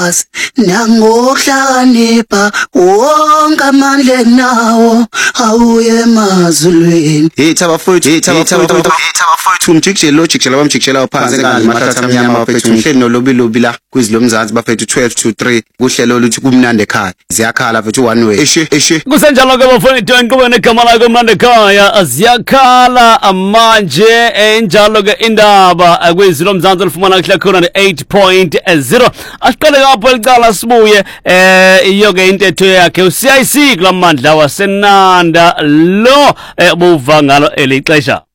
nangohlakanipha wonke amandla nawo awuye emazulwini Hitha bafowethu umjikijelo lojikijela bamjikijela phansi enkandla mahlathi amnyama bafethu ngihleli nolobilobi la kwizilomzansi bafethu 12 to 3 kuhlelo oluthi kumnandi ekhaya ziyakhala bafethu one way eshe kusenjalo ke bafowethu inqobo negama lakho kumnandi ekhaya ziyakhala manje enjalo ke indaba kwizilomzansi olufumana kuhla khona 8.0 asiqale lapho elicala sibuye iyo ke intetho yakhe uCIC kulamandla wasenanda lo buva ngalo elixesha